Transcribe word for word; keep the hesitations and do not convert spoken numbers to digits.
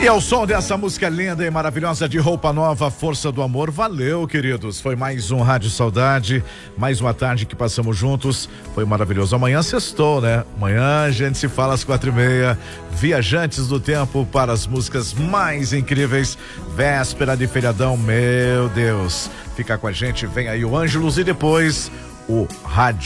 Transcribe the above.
E ao som dessa música linda e maravilhosa de Roupa Nova, Força do Amor, valeu, queridos. Foi mais um Rádio Saudade, mais uma tarde que passamos juntos. Foi maravilhoso. Amanhã sextou, né? Amanhã a gente se fala às quatro e meia. Viajantes do Tempo para as músicas mais incríveis. Véspera de feriadão, meu Deus. Fica com a gente, vem aí o Ângelos e depois o Rádio